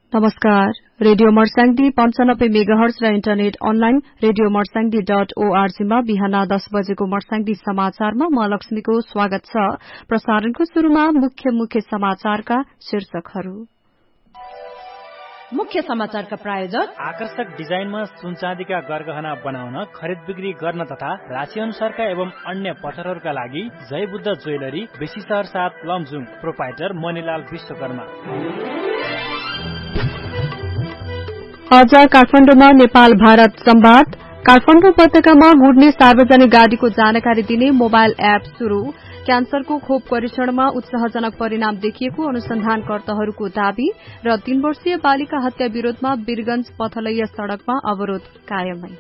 नमस्कार। Radio Marsyangdi 95 megahertz र internet online radio मर्स्याङ्दी.org मा बिहान 10 बजेको मर्स्याङ्दी समाचारमा म लक्ष्मीको स्वागत छ। प्रसारणको शुरूमा मुख्य समाचारका शीर्षकहरू। मुख्य समाचारका प्रायोजक आकर्षक डिजाइनमा सुनचाँदीका गरगहना बनाउन, खरिद बिक्री गर्न तथा राशि अनुसारका एवं अन्य पत्थरहरूका लागि जय बुद्ध ज्वेलरी, बेसी शहर 7 लमजुङ, प्रोपाइटर मणिलाल विश्वकर्मा। आज काठमाडौँमा नेपाल भारत संवाद। काठमाडौँ उपत्यकामा गुड्ने सार्वजनिक गाडीको जानकारी दिने मोबाइल एप शुरू। क्यान्सरको खोप परीक्षणमा उत्साहजनक परिणाम देखिएको अनुसन्धानकर्ताहरूको दावी र 3 वर्षीय बालिका हत्या विरोधमा वीरगंज पथलैया सड़कमा अवरोध कायमै।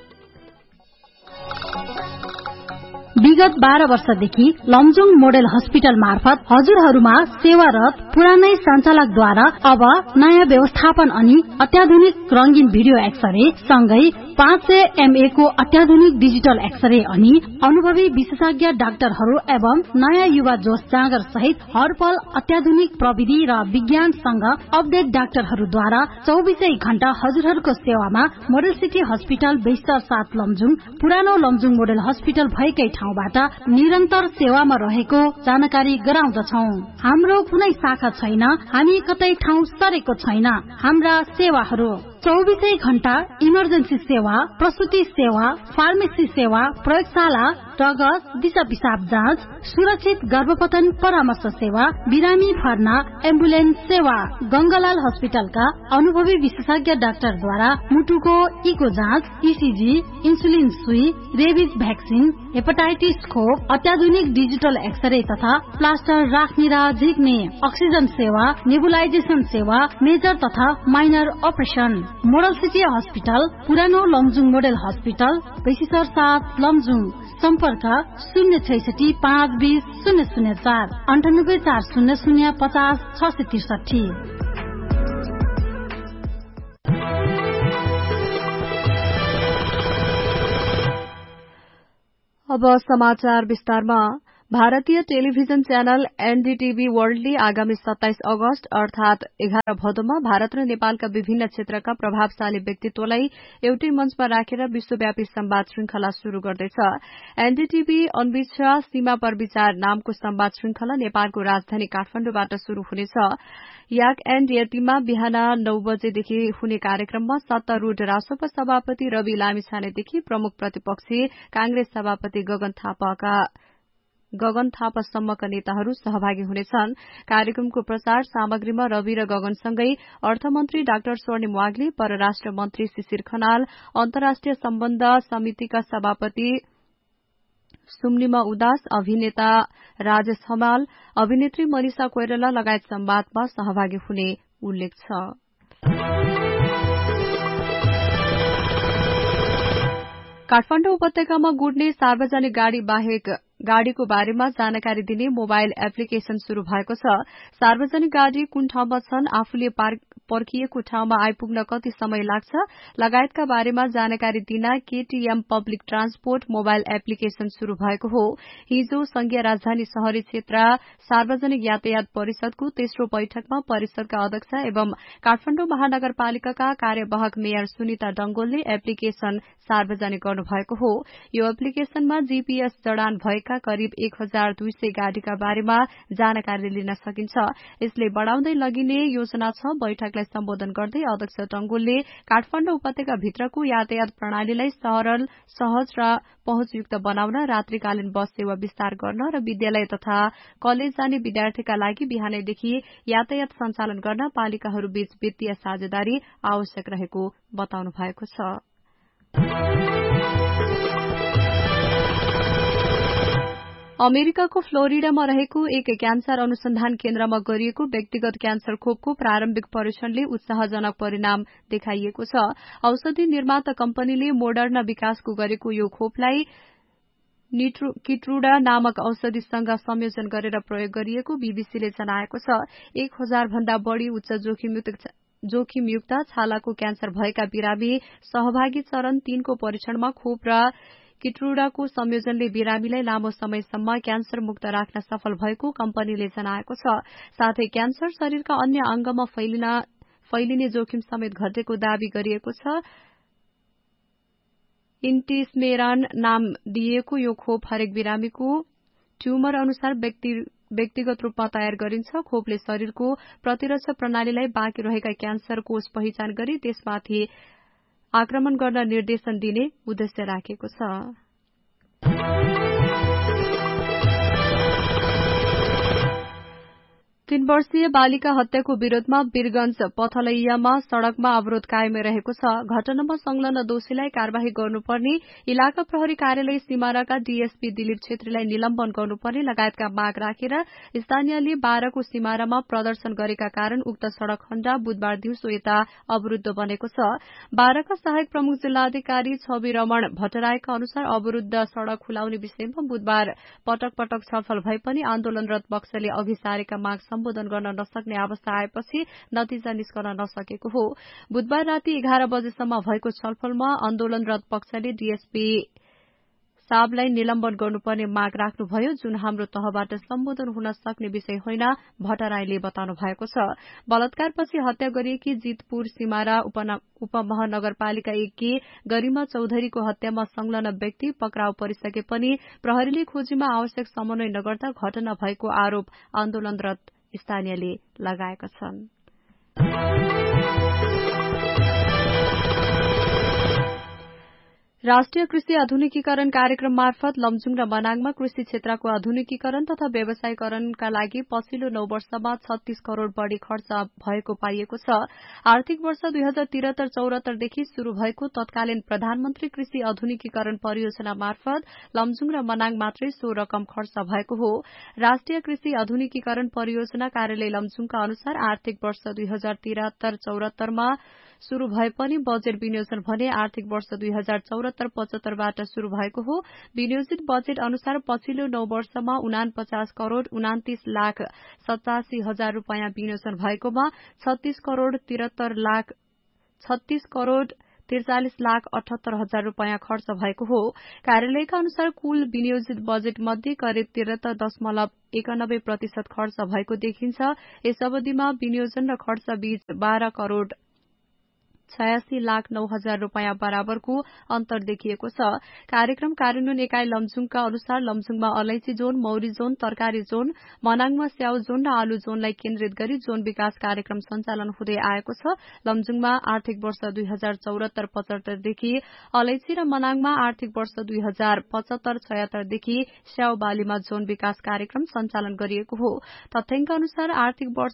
विगत 12 वर्षदेखि लमजुङ मोडेल हस्पिटल मार्फत हजुरहरूमा सेवारत पुरानै सञ्चालकद्वारा अब नयाँ व्यवस्थापन अनि अत्याधुनिक रंगीन भिडियो एक्सरे सँगै 500 MA को अत्याधुनिक डिजिटल एक्सरे अनि अनुभवी विशेषज्ञ डाक्टरहरू एवं नयाँ युवा जोश जाँगर सहित हरपल अत्याधुनिक प्रविधि र विज्ञानसँग अपडेट डाक्टरहरूद्वारा 24 घण्टा हजुरहरूको सेवामा मोडल सिटी हस्पिटल बेस्टर 7 लमजुङ पुरानो लमजुङ मोडल हस्पिटल भएकै ठाउँबाट निरन्तर सेवामा रहेको जानकारी गराउँदछौ। हाम्रो कुनै शाखा छैन, हामी कतै ठाउँ सरेको छैन। हाम्रा सेवाहरू 24 घण्टा इमर्जेन्सी सेवा, प्रसुति सेवा, फार्मेसी सेवा, प्रयोगशाला, रगत, दिशा पिसाब जाँच, सुरक्षित गर्भपतन परामर्श सेवा, बिरामी भर्ना, एम्बुलेन्स सेवा। गंगालाल हस्पिटलका अनुभवी विशेषज्ञ डाक्टरद्वारा मुटुको इको जाँच, ईसीजी, इन्सुलिन सुई, रेबिज भ्याक्सिन, हेपाटाइटिस खोप, अत्याधुनिक डिजिटल एक्सरे तथा प्लास्टर राख्ने र झिक्ने, अक्सिजन सेवा, नेबुलाइजेसन सेवा, मेजर तथा minor operation. Model city hospital पुरानो लमजुङ मोडल हस्पिटल बेसीसर 7 लमजुङ। सम्पर्क 066 520 004 98 400 50 663। अब समाचार विस्तारमा। भारतीय टेलिभिजन च्यानल एनडीटीभी वर्ल्डले आगामी 27 अगस्त अर्थात 11 भदौमा भारत र नेपालका विभिन्न क्षेत्रका प्रभावशाली व्यक्तित्वलाई एउटै मञ्चमा राखेर विश्वव्यापी संवाद श्रृंखला शुरू गर्दैछ। एनडीटीभी अनविच्छा सीमा पर विचार नामको संवाद श्रृंखला नेपालको राजधानी काठमाडौँबाट शुरू हुनेछ। याक एण्ड यतिमा बिहान 9 बजेदेखि हुने कार्यक्रममा सत्तारूढ़ राष्ट्रपा सभापति रवि लामिछानेदेखि प्रमुख प्रतिपक्षी कांग्रेस सभापति गगन थापासम्मका नेताहरू सहभागी हुनेछन्। कार्यक्रमको प्रचार सामग्रीमा रवि र गगनसँगै अर्थमन्त्री डाक्टर स्वर्णिम वाग्ले, परराष्ट्र मन्त्री शिशिर खनाल, अन्तर्राष्ट्रिय सम्बन्ध समितिका सभापति सुम्निमा उदास, अभिनेता राजेश हमाल, अभिनेत्री मनिषा कोइराला लगायत संवादमा सहभागी हुने उल्लेख छ। काठमाडौँ उपत्यकामा गुड्ने सार्वजनिक गाड़ी बाहेक गाड़ीको बारेमा जानकारी दिने मोबाइल एप्लिकेशन शुरू भएको छ। सार्वजनिक गाड़ी कुन ठाउँमा छन्, आफूले पर्खिएको ठाउँमा आइपुग्न कति समय लाग्छ लगायतका बारेमा जानकारी दिन KTM public transport mobile application शुरू भएको हो। हिजो संघीय राजधानी शहरी क्षेत्र सार्वजनिक यातायात परिषदको तेस्रो बैठकमा परिषदका अध्यक्ष एवं काठमाडौँ महानगरपालिकाका कार्यवाहक मेयर सुनिता डंगोलले एप्लिकेशन सार्वजनिक गर्नुभएको हो। यो एप्लिकेशनमा जीपीएस जडान भएका करिब 1200 गाड़ीका बारेमा जानकारी लिन सकिन्छ। यसले बढ़ाउँदै लगिने योजना छ। बैठकलाई सम्बोधन गर्दै अध्यक्ष टंगोलले काठमाडौँ उपत्यका भित्रको यातायात प्रणालीलाई सरल, सहज र पहुँचयुक्त बनाउन, रात्रिकालीन बस सेवा विस्तार गर्न र विद्यालय तथा कलेज जाने विद्यार्थीका लागि बिहानैदेखि यातायात सञ्चालन गर्न पालिकाहरू बीच वित्तीय साझेदारी आवश्यक रहेको बताउनु भएको छ। अमेरिकाको फ्लोरिडामा रहेको एक क्यान्सर अनुसन्धान केन्द्रमा गरिएको व्यक्तिगत क्यान्सर खोपको प्रारम्भिक परीक्षणले उत्साहजनक परिणाम देखाइएको छ। औषधि निर्माता कम्पनीले मोडर्ना विकासको गरेको यो खोपलाई किट्रुडा नामक औषधिसँग संयोजन गरेर प्रयोग गरिएको बीबीसीले जनाएको छ। 1000 भन्दा बढ़ी उच्च जोखिमयुक्त छालाको क्यान्सर भएका बिरामी सहभागी चरण 3 को परीक्षणमा खोप र किट्रुडाको संयोजनले बिरामीलाई लामो समयसम्म क्यान्सर मुक्त राख्न सफल भएको कम्पनीले जनाएको छ। साथै क्यान्सर शरीरका अन्य अंगमा फैलिने जोखिम समेत घटेको दावी गरिएको छ। इन्टिस्मेरान नाम दिएको यो खोप हरेक बिरामीको ट्युमर अनुसार व्यक्तिगत रूपमा तयार गरिन्छ। खोपले शरीरको प्रतिरक्षा प्रणालीलाई बाँकी रहेका क्यान्सर कोष पहिचान गरी त्यसमाथि आक्रमण गर्न निर्देशन दिने उद्देश्य राखेको छ। 3 वर्षीय बालिका हत्याको विरोधमा वीरगंज पथलैयामा सड़कमा अवरोध कायमै रहेको छ। घटनामा संलग्न दोषीलाई कार्यवाही गर्नुपर्ने, इलाका प्रहरी कार्यालय सिमानाका डीएसपी दिलीप छेत्रीलाई निलम्बन गर्नुपर्ने लगायतका माग राखेर स्थानीयले 12 को सिमानामा प्रदर्शन गरेका कारण उक्त सड़क खण्ड बुधबार दिउँसो यता अवरूद्ध बनेको छ। 12 का सहायक प्रमुख जिल्लाधिकारी छवि रमण भट्टराईका अनुसार अवरूद्ध सड़क खुलाउने विषयमा बुधबार पटक पटक छलफल भए पनि आन्दोलनरत पक्षले अघि सारेका माग सम्बोधन गर्न नसक्ने अवस्था आएपछि नतिजा निस्कन नसकेको हो। बुधबार राति 11 बजेसम्म भएको छलफलमा आन्दोलनरत पक्षले डीएसपी साहबलाई निलम्बन गर्नुपर्ने माग राख्नुभयो, जुन हाम्रो तहबाट सम्बोधन हुन सक्ने विषय होइन, भट्टराईले बताउनु भएको छ। बलात्कारपछि हत्या गरिएकी जितपुर सिमारा उपमहानगरपालिका 1 की गरिमा चौधरीको हत्यामा संलग्न व्यक्ति पक्राउ परिसके पनि प्रहरीले खोजीमा आवश्यक समन्वय नगर्दा घटना भएको आरोप आन्दोलनरत स्थानीयले लगाएका छन्। राष्ट्रिय कृषि आधुनिकीकरण कार्यक्रम मार्फत लमजुङ र मनाङमा कृषि क्षेत्रको आधुनिकीकरण तथा व्यवसायीकरणका लागि पछिल्लो 9 वर्षमा 36 करोड़ बढ़ी खर्च भएको पाइएको छ। आर्थिक वर्ष 2073-74 देखि शुरू भएको तत्कालीन प्रधानमन्त्री कृषि आधुनिकीकरण परियोजना मार्फत लमजुङ र मनाङ मात्रै सो रकम खर्च भएको हो। राष्ट्रिय कृषि आधुनिकीकरण परियोजना कार्यालय लमजुङका अनुसार आर्थिक वर्ष 2073-74 मा शुरू भए पनि बजेट विनियोजन भने आर्थिक वर्ष 2074-75 बाट शुरू भएको हो। विनियोजित बजेट अनुसार पछिल्लो 9 वर्षमा 49 करोड़ 29 लाख 87 हजार रूपियाँ विनियोजन भएकोमा 36 करोड़ 43 लाख 78 हजार रूपियाँ खर्च भएको हो। कार्यालयका अनुसार कुल विनियोजित बजेट मध्ये करिब 73.91% खर्च भएको देखिन्छ। यस अवधिमा विनियोजन र खर्च बीच 12 करोड़ 86 लाख 9 हजार रूपियाँ बराबरको अन्तर देखिएको छ। कार्यक्रम कार्यान्वयन एकाइ लमजुङका अनुसार लमजुङमा अलैची जोन, मौरी जोन, तरकारी जोन, मनाङमा स्याउ जोन र आलु जोनलाई केन्द्रित गरी जोन विकास कार्यक्रम सञ्चालन हुँदै आएको छ। लमजुङमा आर्थिक वर्ष 2074-75 देखि अलैची र मनाङमा आर्थिक वर्ष 2075-76 देखि स्याउ बालीमा जोन विकास कार्यक्रम सञ्चालन गरिएको हो। तथ्याङ्क अनुसार आर्थिक वर्ष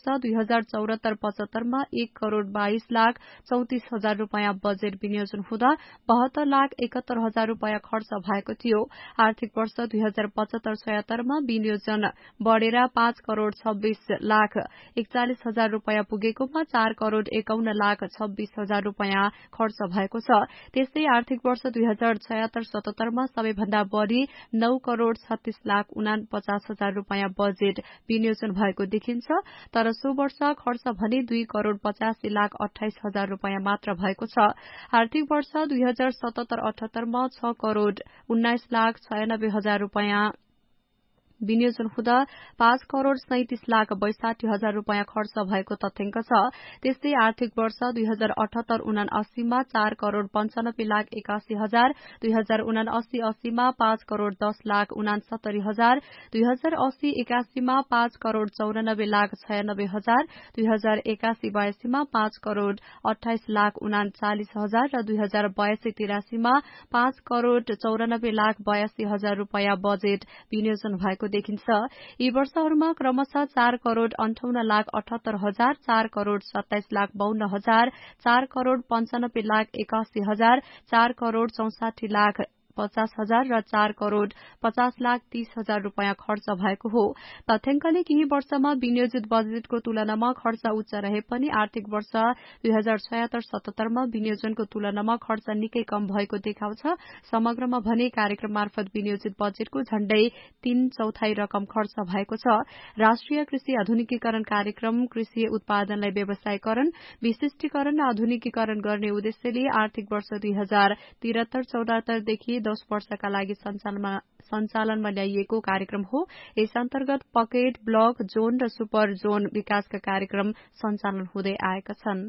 2074-75 मा 1 करोड़ 22 लाख 34 हजार रूपियाँ बजेट विनियोजन हुँदा 72 लाख 71 हजार रूपियाँ खर्च भएको थियो। आर्थिक वर्ष 2075-76 मा विनियोजन बढ़ेर 5 करोड़ 26 लाख 41 हजार रूपियाँ पुगेकोमा 4 करोड़ 51 लाख 26 हजार रूपियाँ खर्च भएको छ। त्यस्तै आर्थिक वर्ष 2076-77 मा सबैभन्दा बढ़ी 9 करोड़ 36 लाख 49 हजार रूपियाँ बजेट विनियोजन भएको देखिन्छ। तर सो वर्ष खर्च भने 2 करोड़ 85 लाख 28 हजार रूपियाँ मात्र भएको छ। आर्थिक वर्ष 2077-78 मा 6 करोड़ 19 लाख 96 हजार रूपियाँ विनियोजन हुँदा 5 करोड़ 37 लाख 62 हजार रूपियाँ खर्च भएको तथ्याङ्क छ। त्यस्तै आर्थिक वर्ष 2078-79 मा 4 करोड़ 95 लाख 81 हजार, 2079-80 मा 5 करोड़ 10 लाख 69 हजार, 2080-81 मा 5 करोड़ 94 लाख 96 हजार, 2081-82 मा 5 करोड़ 28 लाख 39 हजार र 2082-83 मा 5 करोड़ 94 लाख 82 हजार रूपियाँ बजेट विनियोजन भएको देखिन्छ। यी वर्षहरूमा क्रमशः 4 करोड़ 58 लाख 78 हजार, 4 करोड़ 27 लाख 52 हजार, 4 करोड़ 95 लाख 81 हजार, 4 करोड़ 64 लाख 50 हजार र 4 करोड़ 50 लाख 30 हजार रूपियाँ खर्च भएको हो। तथ्याङ्कले केही वर्षमा विनियोजित बजेटको तुलनामा खर्च उच्च रहे पनि आर्थिक वर्ष 2076-77 मा विनियोजनको तुलनामा खर्च निकै कम भएको देखाउँछ। समग्रमा भने कार्यक्रम मार्फत विनियोजित बजेटको झण्डै 3/4 रकम खर्च भएको छ। राष्ट्रिय कृषि आधुनिकीकरण कार्यक्रम कृषि उत्पादनलाई व्यवसायीकरण, विशिष्टीकरण र आधुनिकीकरण गर्ने उद्देश्यले आर्थिक वर्ष 2073-74 देखि 10 वर्षका लागि सञ्चालनमा ल्याइएको कार्यक्रम हो। यस अन्तर्गत पकेट, ब्लक, जोन र सुपर जोन विकासका कार्यक्रम सञ्चालन हुँदै आएका छन्।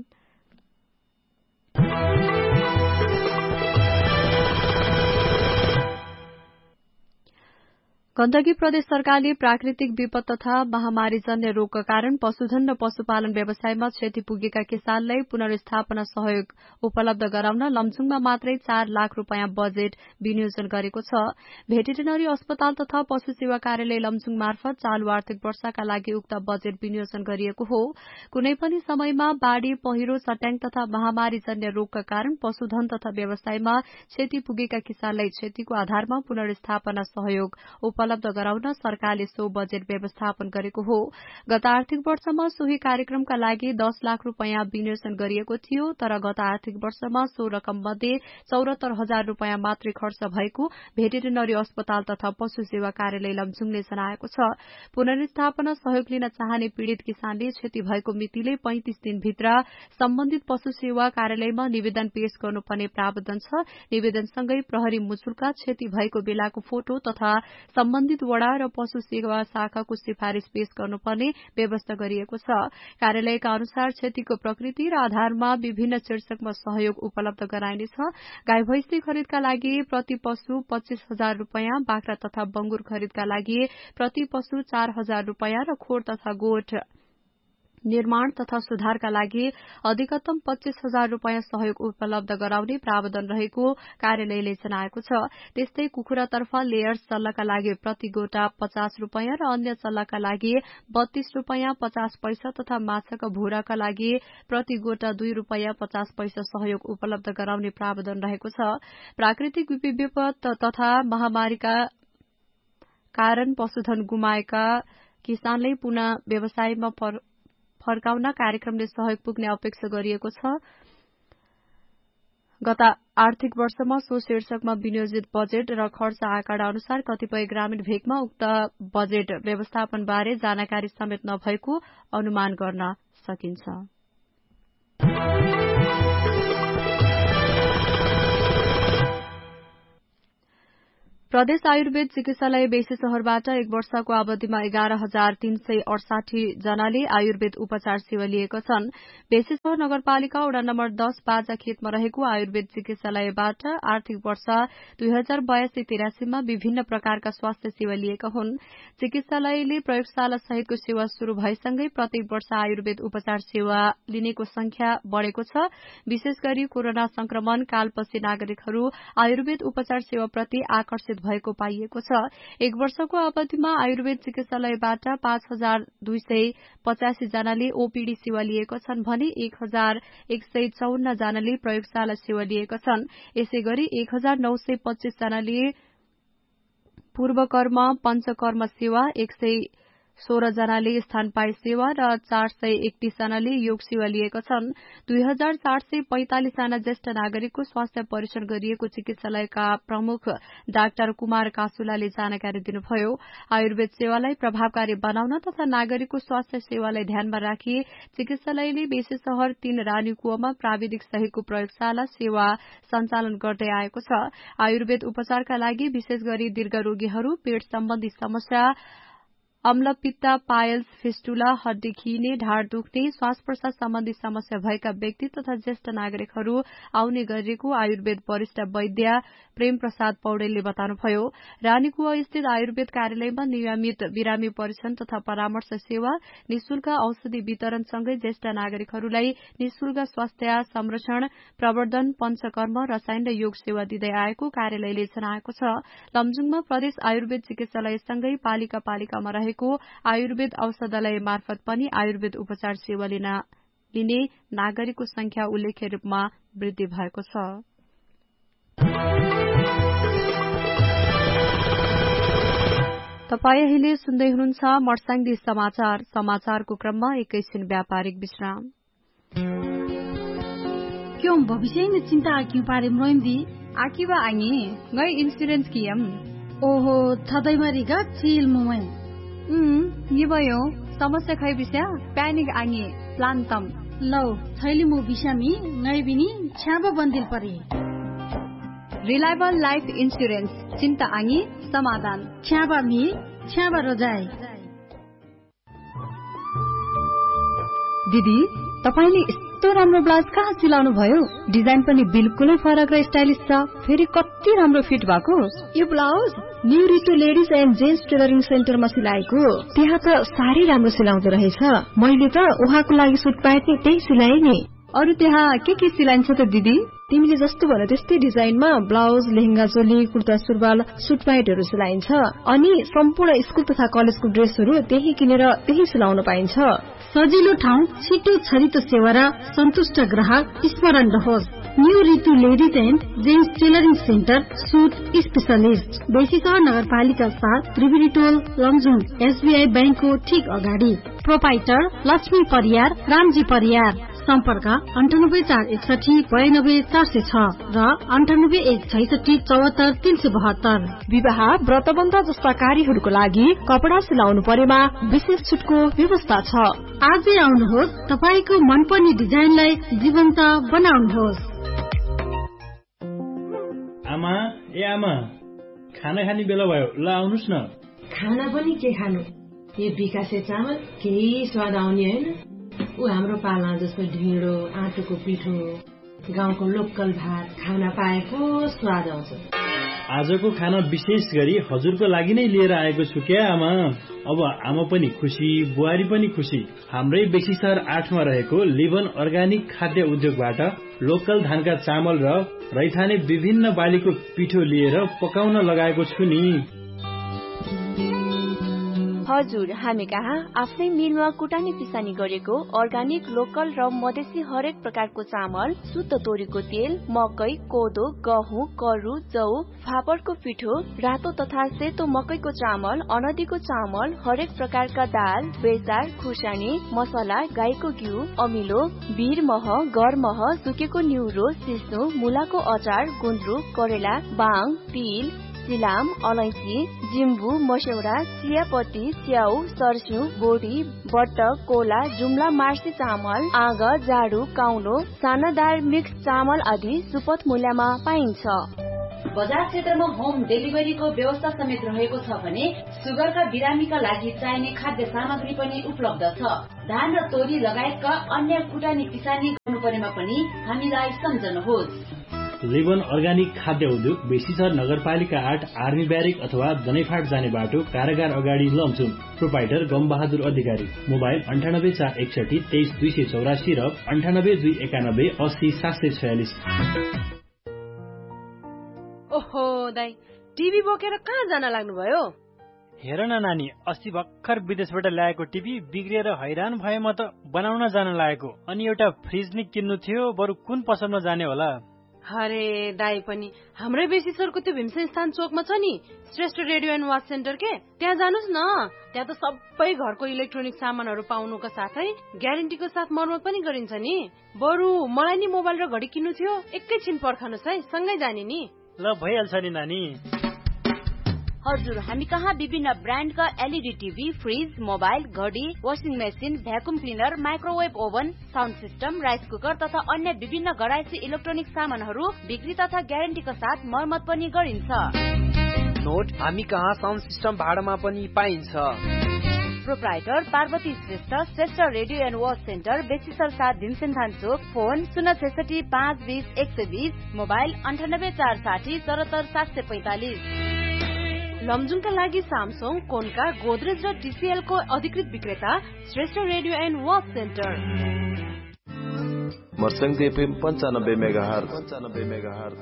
गण्डकी प्रदेश सरकारले प्राकृतिक विपद तथा महामारीजन्य रोगका कारण पशुधन र पशुपालन व्यवसायमा क्षति पुगेका किसानलाई पुनर्स्थापना सहयोग उपलब्ध गराउन लमजुङमा मात्रै 4 लाख रूपियाँ बजेट विनियोजन गरेको छ। भेटेरिनरी अस्पताल तथा पशु सेवा कार्यालय लमजुङ मार्फत चालू आर्थिक वर्षका लागि उक्त बजेट विनियोजन गरिएको हो। कुनै पनि समयमा बाढ़ी, पहिरो, सट्याङ तथा महामारीजन्य रोगका कारण पशुधन तथा व्यवसायमा क्षति पुगेका किसानलाई क्षतिको आधारमा पुनर्स्थापना सहयोग उपलब्ध गराउन सरकारले सो बजेट व्यवस्थापन गरेको हो। गत आर्थिक वर्षमा सोही कार्यक्रमका लागि 10 लाख रूपियाँ विनियोजन गरिएको थियो, तर गत आर्थिक वर्षमा सो रकम मध्ये 74,000 रूपियाँ मात्रै खर्च भएको भेटेरिनरी अस्पताल तथा पशु सेवा कार्यालय लमजुङले जनाएको छ। पुनर्स्थापना सहयोग लिन चाहने पीड़ित किसानले क्षति भएको मितिले 35 दिनभित्र सम्बन्धित पशु सेवा कार्यालयमा निवेदन पेश गर्नुपर्ने प्रावधान छ। निवेदनसँगै प्रहरी मुचुल्का, क्षति भएको बेलाको फोटो तथा सम्बन्धित वडा र पशु सेवा शाखाको सिफारिश पेश गर्नुपर्ने व्यवस्था गरिएको छ। कार्यालयका अनुसार क्षतिको प्रकृति र आधारमा विभिन्न शीर्षकमा सहयोग उपलब्ध गराइनेछ। गाई भैंसी खरिदका लागि प्रति पशु 25,000 रूपियाँ, बाख्रा तथा बंगुर खरिदका लागि प्रति पशु 4,000 रूपियाँ र खोर तथा गोठ निर्माण तथा सुधारका लागि अधिकतम 25,000 रूपियाँ सहयोग उपलब्ध गराउने प्रावधान रहेको कार्यालयले जनाएको छ। त्यस्तै कुखुरातर्फ लेयर चल्लाका लागि प्रति गोटा 50 रूपियाँ र अन्य चल्लाका लागि 32 रूपियाँ 50 पैसा तथा माछाका भूराका लागि प्रति गोटा 2 रूपियाँ 50 पैसा सहयोग उपलब्ध गराउने प्रावधान रहेको छ। प्राकृतिक विपद तथा महामारीका कारण पशुधन गुमाएका किसानले पुनः व्यवसायमा फर्काउन कार्यक्रमले सहयोग पुग्ने अपेक्षा गरिएको छ। गत आर्थिक वर्षमा सो शीर्षकमा विनियोजित बजेट र खर्च आँकडा अनुसार कतिपय ग्रामीण भेगमा उक्त बजेट व्यवस्थापनबारे जानकारी समेत नभएको अनुमान गर्न सकिन्छ। प्रदेश आयुर्वेद चिकित्सालय बेसी शहरबाट 1 वर्षको अवधिमा 11,368 जनाले आयुर्वेद उपचार सेवा लिएका छन्। बेसी शहर नगरपालिका वडा नम्बर 10 बाजा खेतमा रहेको आयुर्वेद चिकित्सालयबाट आर्थिक वर्ष 2082-83 मा विभिन्न प्रकारका स्वास्थ्य सेवा लिएका हुन्। चिकित्सालयले प्रयोगशाला सहितको सेवा शुरू भएसँगै प्रत्येक वर्ष आयुर्वेद उपचार सेवा लिनेको संख्या बढ़ेको छ। विशेष गरी कोरोना संक्रमण कालपछि नागरिकहरू आयुर्वेद उपचार सेवाप्रति आकर्षित भएको पाइएको छ। 1 वर्षको अवधिमा आयुर्वेद चिकित्सालयबाट 5,285 जनाले ओपीडी सेवा लिएका छन् भने 1,154 जनाले प्रयोगशाला सेवा लिएका छन्। यसैगरी 1,925 जनाले पूर्वकर्म पञ्चकर्म सेवा, 116 जनाले स्तनपायी सेवा र 431 जनाले योग सेवा लिएका छन्। 2,445 जना ज्येष्ठ नागरिकको स्वास्थ्य परीक्षण गरिएको चिकित्सालयका प्रमुख डाक्टर कुमार कासुलाले जानकारी दिनुभयो। आयुर्वेद सेवालाई प्रभावकारी बनाउन तथा नागरिकको स्वास्थ्य सेवालाई ध्यानमा राखी चिकित्सालयले बेसी शहर 3 रानीकुवामा प्राविधिक सहितको प्रयोगशाला सेवा सञ्चालन गर्दै आएको छ। आयुर्वेद उपचारका लागि विशेष गरी दीर्घ रोगीहरू, पेट सम्बन्धी समस्या, अम्लपित्त, पाइल्स, फिस्टुला, हड्डी खिने, ढाड दुख्ने, श्वास प्रश्वास सम्बन्धी समस्या भएका व्यक्ति तथा ज्येष्ठ नागरिकहरू आउने गरेको आयुर्वेद वरिष्ठ वैद्य प्रेम प्रसाद पौडेलले बताउनुभयो। रानीकुवा स्थित आयुर्वेद कार्यालयमा नियमित बिरामी परीक्षण तथा परामर्श सेवा, निशुल्क औषधि वितरणसँगै ज्येष्ठ नागरिकहरूलाई निशुल्क स्वास्थ्य संरक्षण, प्रवर्धन, पञ्चकर्म, रसायन र योग सेवा दिँदै आएको कार्यालयले जनाएको छ। लमजुङमा प्रदेश आयुर्वेद चिकित्सालयसँगै पालिकामा रहेको आयुर्वेद औषधालय मार्फत पनि आयुर्वेद उपचार सेवा लिने नागरिकको संख्या उल्लेख्य रूपमा वृद्धि भएको छ। तपाई अहिले सुन्दै हुनुहुन्छ मर्साङदी समाचार। समाचारको क्रममा एकैछिन व्यापारिक विश्राम। क्यों भविष्य में चिंता क्यों पारे मरोइंदी आकिबा आंगी गई इंश्योरेंस कियम ओहो थदै मरिगा चिल मुमै ये भयो समस्या खै बिस्या प्यानिक आंगी प्लान्तम लौ छैली मु बिसामी नै बिनी छ्याब बन्दिल परे रिलायबल लाइफ इन्स्योरेन्स, चिन्ता आङी समाधान। छ्याबा मी छ्याबा रोजाई। दिदी, तपाईले यस्तो राम्रो ब्लाउज कहाँ सिलाउनु भयो? डिजाइन पनि बिल्कुलै फरक र स्टाइलिश छ, फेरि कति राम्रो फिट भएको। यो blouse new रिटु ladies and gents tailoring सेन्टरमा सिलाएको। त्यहाँ त साह्रै राम्रो सिलाउँदो रहेछ। मैले त उहाँको लागि सुट प्यान्ट नि त्यही सिलाएँ नि। अरु त्यहाँ के सिलाइन्छ त दिदी? तिमीले जस्तो भने त्यस्तै डिजाइनमा ब्लाउज, लेहेंगा चोली, कुर्ता सुरुवाल, सुट प्यान्टहरू सिलाइन्छ। अनि सम्पूर्ण स्कुल तथा कलेजको ड्रेसहरू त्यही किनेर त्यही सिलाउन पाइन्छ। सजिलो ठाउँ, छिटो छरितो सेवा र सन्तुष्ट ग्राहक स्मरण रहोस्। New Ritu ladies and gents tailoring centre, suit specialist, बेसीसर नगरपालिका 7, त्रिवेणी टोल, लमजुङ, एसबीआई बैंकको ठीक अगाडि। प्रोपाइटर लक्ष्मी परियार, रामजी परियार। सम्पर्क 9841692406 र 9816644372। विवाह, व्रतबन्ध जस्ता कार्यहरूको लागि कपडा सिलाउनु परेमा विशेष छुटको व्यवस्था छ। आजै आउनुहोस्, तपाईको मनपर्ने डिजाइनलाई जीवन्त बनाउनुहोस्। आमा, ए आमा, खाना खाने बेला भयो, ल आउनुस् न। खाना पनि के खानु, यो विकासे चामल केही स्वाद आउने होइन। ऊ हाम्रो पाला जस्तो ढिँडो, आँटोको पिठो, गाउँको लोकल भात खान पाएको स्वाद आउँछ। आजको खाना विशेष गरी हजुरको लागि नै लिएर आएको छु क्या आमा। अब आमा पनि खुसी, बुहारी पनि खुसी। हाम्रै बेसीसर 8 मा रहेको लिभन अर्गानिक खाद्य उद्योगबाट लोकल धानका चामल र रैथाने विभिन्न बालीको पिठो लिएर पकाउन लगाएको छु नि। हजुर, हामी कहाँ आफ्नै मिलमा कुटानी पिसानी गरेको अर्गानिक, लोकल र मधेसी हरेक प्रकारको चामल, शुद्ध तोरीको तेल, मकै, कोदो, गहुँ, करु, जौ, फापरको पिठो, रातो तथा सेतो मकैको चामल, अनदीको चामल, हरेक प्रकारका दाल, बेसार, खुर्सानी, मसला, गाईको घिउ, अमिलो, बीर मह, गर मह, सुकेको न्युरो, सिस्नो, मुलाको अचार, गुन्द्रुक, करेला, बाङ, तिल, सिलाम, अलैँची, जिम्बु, मस्यौरा, चियापत्ती, च्याउ, सर्स्यु, बोडी, बट्टक, कोला, जुम्ला, मार्सी चामल, आग, जाडु, काउलो, सानादार मिक्स चामल आदि सुपथ मूल्यमा पाइन्छ। बजार क्षेत्रमा होम डेलिभरीको व्यवस्था समेत रहेको छ भने सुगरका बिरामीका लागि चाहिने खाद्य सामग्री पनि उपलब्ध छ। धान र तोरी लगायतका अन्य कुटानी पिसानी गर्नु परेमा पनि हामीलाई सम्झनुहोस्। लिभन अर्गानिक खाद्य उद्योग, बेसीसर नगरपालिका 8, आर्मी ब्यारेक अथवा दनैफाट जाने बाटो, कारागार अगाडि, लमजुङ। प्रोपाइटर गमबहादुर अधिकारी। मोबाइल 9841 23284 र 9821 80746। ओहो दाइ, टिभी बोकेर कहाँ जान लाग्नुभयो? हेर न नानी, अस्ति भर्खर विदेशबाट ल्याएको टिभी बिग्रिएर हैरान भए म त बनाउन जान लागेको। अनि एउटा फ्रिज नि किन्नु थियो, बरु कुन पसलमा जाने होला? अरे दाइ पनि हाम्रै बेसीसरको त्यो भीमसेन स्थान चोकमा छ नि Shrestha radio and watch centre के, त्यहाँ जानुस् न। त्यहाँ त सबै घरको इलेक्ट्रोनिक सामानहरू पाउनुको साथै ग्यारेन्टीको साथ मर्मत पनि गरिन्छ नि। बरु मलाई नि मोबाइल र घडी किन्नु थियो, एकैछिन पर्खनुस् है, सँगै जाने नि। ल भइहाल्छ नि नानी। हजुर, हामी कहाँ विभिन्न ब्रान्डका एलईडी टिभी, फ्रिज, मोबाइल, घडी, washing machine, vacuum cleaner, microwave oven, sound system, rice cooker तथा अन्य विभिन्न घरायसी इलेक्ट्रोनिक सामानहरू बिक्री तथा ग्यारेन्टीका साथ मर्मत पनि गरिन्छ। नोट, हामी कहाँ साउन्ड सिस्टम भाडामा पनि पाइन्छ। Proprietor Parvati Shrestha, Shrestha radio and watch centre, बेसीसर 7, भीमसेनथान Chowk. Phone 066 520 120, mobile 98 460 74 745। लमजुङका लागि सामसङ, कोनका, गोदरेज र टीसीएल को अधिकृत विक्रेता Shrestha radio and watch centre. मर्सङ FM 95 megahertz.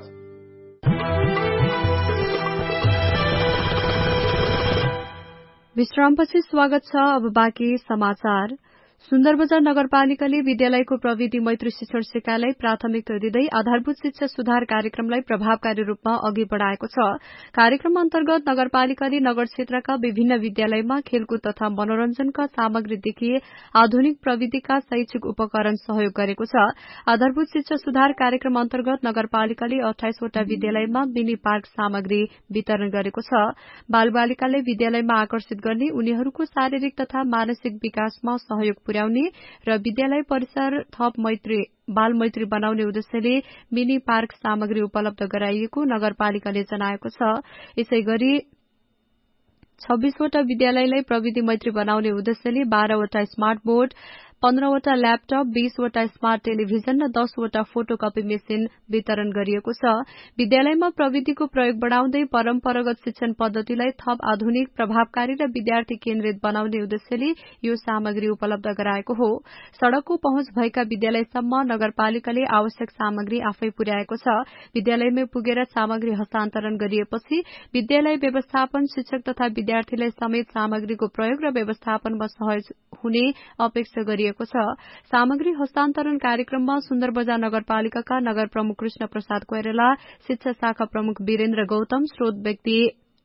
विश्रामपछि स्वागत छ। अब बाँकी समाचार। सुन्दरबजार नगरपालिकाले विद्यालयको प्रविधि मैत्री शिक्षण सिकाइलाई प्राथमिकता दिँदै आधारभूत शिक्षा सुधार कार्यक्रमलाई प्रभावकारी रूपमा अघि बढ़ाएको छ। कार्यक्रम अन्तर्गत नगरपालिकाले नगर क्षेत्रका विभिन्न विद्यालयमा खेलकुद तथा मनोरञ्जनका सामग्रीदेखि आधुनिक प्रविधिका शैक्षिक उपकरण सहयोग गरेको छ। आधारभूत शिक्षा सुधार कार्यक्रम अन्तर्गत नगरपालिकाले 28 वटा विद्यालयमा मिनी पार्क सामग्री वितरण गरेको छ। बालबालिकाले विद्यालयमा आकर्षित गर्ने, उनीहरूको शारीरिक तथा मानसिक विकासमा सहयोग पुर्याउने र विद्यालय परिसर थप बाल मैत्री बनाउने उद्देश्यले मिनी पार्क सामग्री उपलब्ध गराइएको नगरपालिकाले जनाएको छ। यसैगरी 26 वटा विद्यालयलाई प्रविधि मैत्री बनाउने उद्देश्यले 12 वटा स्मार्ट बोर्ड, 15 वटा ल्यापटप, 20 वटा स्मार्ट टेलिभिजन र 10 वटा फोटोकपी मेसिन वितरण गरिएको छ। विद्यालयमा प्रविधिको प्रयोग बढ़ाउँदै परम्परागत शिक्षण पद्धतिलाई थप आधुनिक, प्रभावकारी र विद्यार्थी केन्द्रित बनाउने उद्देश्यले यो सामग्री उपलब्ध गराएको हो। सड़कको पहुँच भएका विद्यालयसम्म नगरपालिकाले आवश्यक सामग्री आफै पुर्याएको छ। विद्यालयमै पुगेर सामग्री हस्तान्तरण गरिएपछि विद्यालय व्यवस्थापन, शिक्षक तथा विद्यार्थीलाई समेत सामग्रीको प्रयोग र व्यवस्थापनमा सहज हुने अपेक्षा गरिएको छ। सामग्री हस्तान्तरण कार्यक्रममा सुन्दरबजार नगरपालिकाका नगर प्रमुख कृष्ण प्रसाद कोइराला, शिक्षा शाखा प्रमुख वीरेन्द्र गौतम, स्रोत व्यक्ति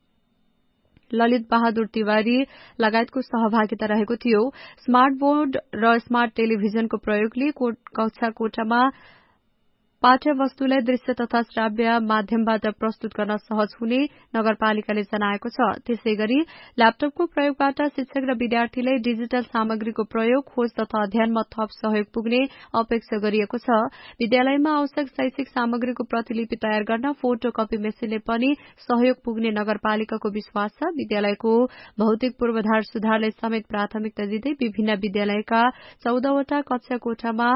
ललित बहादुर तिवारी लगायतको सहभागिता रहेको थियो। स्मार्ट बोर्ड र स्मार्ट टेलिभिजनको प्रयोगले कक्षा कोठामा पाठ्यवस्तुलाई दृश्य तथा श्राव्य माध्यमबाट प्रस्तुत गर्न सहज हुने नगरपालिकाले जनाएको छ। त्यसैगरी ल्यापटपको प्रयोगबाट शिक्षक र विद्यार्थीलाई डिजिटल सामग्रीको प्रयोग, खोज तथा अध्ययनमा थप सहयोग पुग्ने अपेक्षा गरिएको छ। विद्यालयमा आवश्यक शैक्षिक सामग्रीको प्रतिलिपि तयार गर्न फोटो कपी मेसिनले पनि सहयोग पुग्ने नगरपालिकाको विश्वास छ। विद्यालयको भौतिक पूर्वाधार सुधारलाई समेत प्राथमिकता दिँदै विभिन्न विद्यालयका 14 वटा कक्षा कोठामा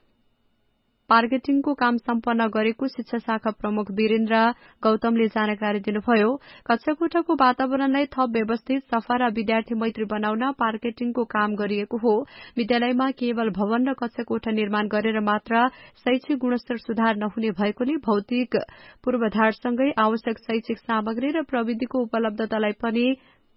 पार्केटिङको काम सम्पन्न गरेको शिक्षा शाखा प्रमुख वीरेन्द्र गौतमले जानकारी दिनुभयो। कक्षा कोठाको वातावरणलाई थप व्यवस्थित, सफा र विद्यार्थी मैत्री बनाउन पार्केटिङको काम गरिएको हो। विद्यालयमा केवल भवन र कक्षा कोठा निर्माण गरेर मात्र शैक्षिक गुणस्तर सुधार नहुने भएकोले भौतिक पूर्वाधारसँगै आवश्यक शैक्षिक सामग्री र प्रविधिको उपलब्धतालाई पनि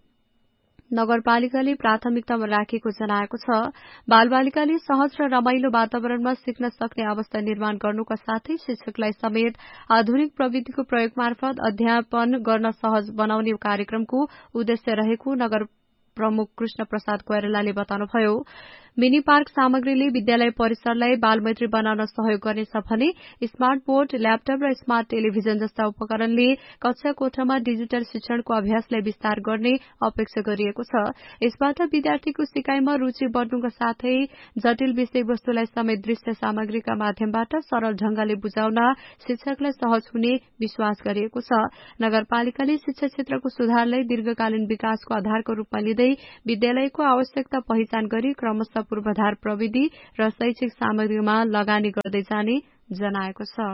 नगरपालिकाले प्राथमिकतामा राखेको जनाएको छ। बालबालिकाले सहज र रमाइलो वातावरणमा सिक्न सक्ने अवस्था निर्माण गर्नुका साथै शिक्षकलाई समेत आधुनिक प्रविधिको प्रयोग मार्फत अध्यापन गर्न सहज बनाउने कार्यक्रमको उद्देश्य रहेको नगर प्रमुख कृष्ण प्रसाद कोइरालाले बताउनुभयो। मिनी पार्क सामग्रीले विद्यालय परिसरलाई बालमैत्री बनाउन सहयोग गर्नेछ भने स्मार्ट बोर्ड, ल्यापटप र स्मार्ट टेलिभिजन जस्ता उपकरणले कक्षा कोठामा डिजिटल शिक्षणको अभ्यासलाई विस्तार गर्ने अपेक्षा गरिएको छ। यसबाट विद्यार्थीको सिकाइमा रुचि बढ्नुका साथै जटिल विषयवस्तुलाई समेत दृश्य सामग्रीका माध्यमबाट सरल ढंगले बुझाउन शिक्षकलाई सहज हुने विश्वास गरिएको छ। नगरपालिकाले शिक्षा क्षेत्रको सुधारलाई दीर्घकालीन विकासको आधारको रूपमा लिँदै विद्यालयको आवश्यकता पहिचान गरी क्रमशः पूर्वाधार प्रविधि र शैक्षिक सामग्रीमा लगानी गर्दै जाने जनाएको छ।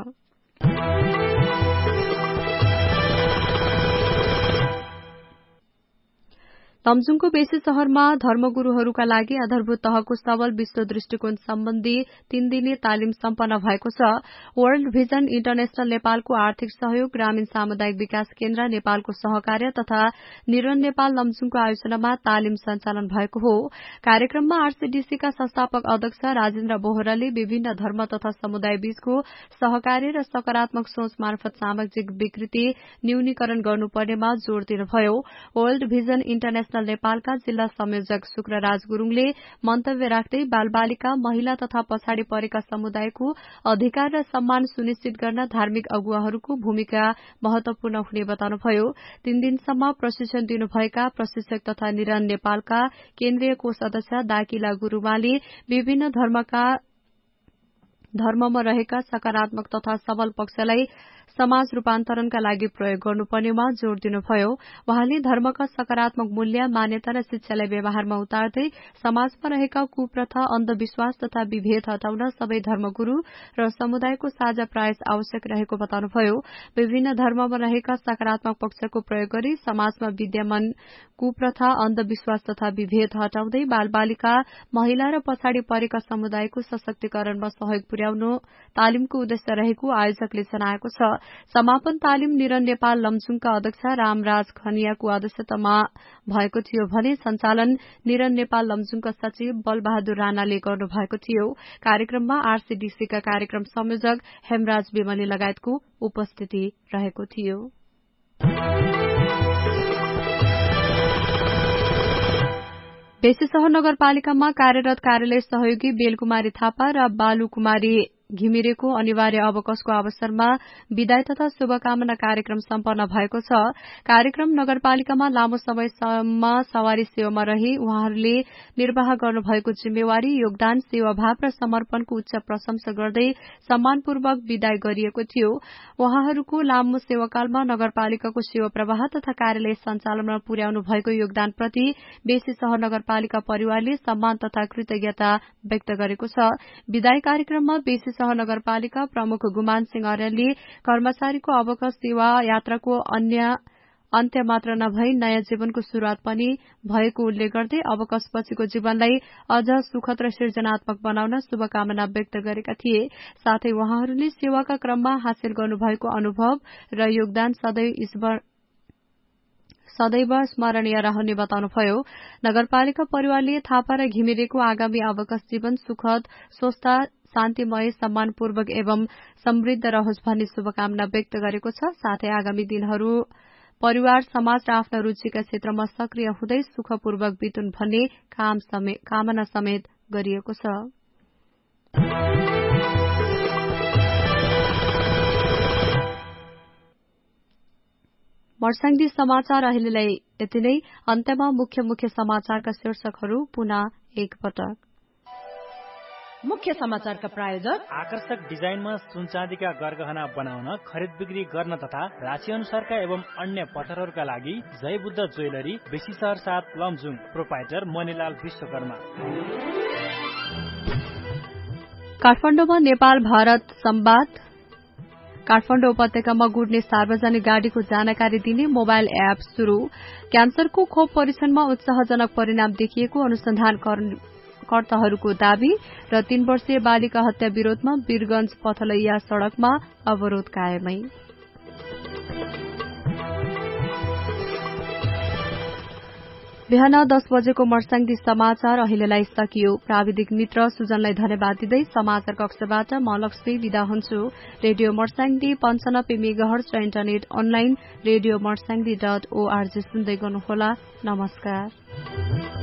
लमजुङको बेसी शहरमा धर्मगुरूहरूका लागि आधारभूत तहको सबल विश्व दृष्टिकोण सम्बन्धी 3 दिने तालिम सम्पन्न भएको छ। वर्ल्ड भिजन इन्टरनेशनल नेपालको आर्थिक सहयोग, ग्रामीण सामुदायिक विकास केन्द्र नेपालको सहकार्य तथा निरन नेपाल लमजुङको आयोजनामा तालिम सञ्चालन भएको हो। कार्यक्रममा आरसीडीसीका संस्थापक अध्यक्ष राजेन्द्र बोहराले विभिन्न धर्म तथा समुदाय बीचको सहकार्य र सकारात्मक सोच मार्फत सामाजिक विकृति न्यूनीकरण गर्नुपर्नेमा जोड़ दिनुभयो। वर्ल्ड भिजन इन्टरनेशनल नेपालका जिल्ला संयोजक शुक्रराज गुरूङले मन्तव्य राख्दै बालबालिका, महिला तथा पछाडि परेका समुदायको अधिकार र सम्मान सुनिश्चित गर्न धार्मिक अगुवाहरूको भूमिका महत्वपूर्ण हुने बताउनुभयो। 3 दिनसम्म प्रशिक्षण दिनुभएका प्रशिक्षक तथा निरन नेपालका केन्द्रीय कोष अध्यक्ष दाकिला गुरूमाले विभिन्न धर्ममा रहेका सकारात्मक तथा सबल पक्षलाई समाज रूपान्तरणका लागि प्रयोग गर्नुपर्नेमा जोड़ दिनुभयो। वहाँले धर्मका सकारात्मक मूल्य, मान्यता र शिक्षालाई व्यवहारमा उतार्दै समाजमा रहेका कुप्रथा, अन्धविश्वास तथा विभेद हटाउन सबै धर्मगुरू र समुदायको साझा प्रयास आवश्यक रहेको बताउनुभयो। विभिन्न धर्ममा रहेका सकारात्मक पक्षको प्रयोग गरी समाजमा विद्यमान कुप्रथा, अन्धविश्वास तथा विभेद हटाउँदै बालबालिका, महिला र पछाडि परेका समुदायको सशक्तिकरणमा सहयोग पुर्याउनु तालिमको उद्देश्य रहेको आयोजकले जनाएको छ। समापन तालिम निरन नेपाल लमजुङका अध्यक्ष रामराज खनियाको अध्यक्षतामा भएको थियो भने सञ्चालन निरन नेपाल लमजुङका सचिव बलबहादुर राणाले गर्नुभएको थियो। कार्यक्रममा आरसीडीसीका कार्यक्रम संयोजक हेमराज विमली लगायतको उपस्थिति रहेको थियो। बेसी शहर नगरपालिकामा कार्यरत कार्यालय सहयोगी बेलकुमारी थापा र बालुकुमारी घिमिरेको अनिवार्य अवकाशको अवसरमा विदाई तथा शुभकामना कार्यक्रम सम्पन्न भएको छ। कार्यक्रम नगरपालिकामा लामो समयसम्म सवारी सेवामा रही उहाँहरूले निर्वाह गर्नुभएको जिम्मेवारी, योगदान, सेवाभाव र समर्पणको उच्च प्रशंसा गर्दै सम्मानपूर्वक विदाई गरिएको थियो। उहाँहरूको लामो सेवाकालमा नगरपालिकाको सेवा प्रवाह तथा कार्यालय सञ्चालनमा पुर्याउनु भएको योगदानप्रति बेसी सहर नगरपालिका परिवारले सम्मान तथा कृतज्ञता व्यक्त गरेको छ। विदाई कार्यक्रममा बेसी सहर नगरपालिका प्रमुख गुमान सिंह अर्यालले कर्मचारीको अवकाश सेवा यात्राको अन्त्य मात्र नभई नयाँ जीवनको शुरूआत पनि भएको उल्लेख गर्दै अवकाशपछिको जीवनलाई अझ सुखद र सृजनात्मक बनाउन शुभकामना व्यक्त गरेका थिए। साथै उहाँहरूले सेवाका क्रममा हासिल गर्नुभएको अनुभव र योगदान सदैव स्मरणीय रहने बताउनुभयो। नगरपालिका परिवारले थापा र घिमिरेको आगामी अवकाश जीवन सुखद, स्वस्थ, शान्तिमय, सम्मानपूर्वक एवं समृद्ध रहोस् भन्ने शुभकामना व्यक्त गरेको छ। साथै आगामी दिनहरू परिवार, समाज र आफ्ना रुचिका क्षेत्रमा सक्रिय हुँदै सुखपूर्वक बितुन् भन्ने कामना समेत गरिएको छ। मर्स्याङदी समाचार अहिलेलाई यति नै। अन्त्यमा मुख्य समाचारका शीर्षकहरू पुनः एकपटक। मुख्य समाचारका प्रायोजक आकर्षक डिजाइनमा सुनचाँदीका गरगहना बनाउन, खरिद बिक्री गर्न तथा राशि अनुसारका एवं अन्य पसलहरूका लागि जय बुद्ध ज्वेलरी, बेसी सहर 7 लमजुङ, प्रोपाइटर मणिलाल विश्वकर्मा। काठमाडौँमा नेपाल भारत संवाद। काठमाडौँ उपत्यकामा गुड्ने सार्वजनिक गाड़ीको जानकारी दिने मोबाइल एप शुरू। क्यान्सरको खोप परीक्षणमा उत्साहजनक परिणाम देखिएको अनुसन्धानकर्ताहरूको दावी र 3 वर्षीय बालिका हत्या विरोधमा वीरगंज पथलैया सड़कमा अवरोध कायमै। बिहान 10 बजेको मर्स्याङदी समाचार अहिलेलाई सकियो। प्राविधिक मित्र सुजनलाई धन्यवाद दिँदै समाचार कक्षबाट म लक्ष्मी विदा हुन्छु। रेडियो मर्स्याङदी 95 मेगाहर्ज र इन्टरनेट अनलाइन रेडियो मर्स्याङदी.org सुन्दै गर्नुहोला। नमस्कार।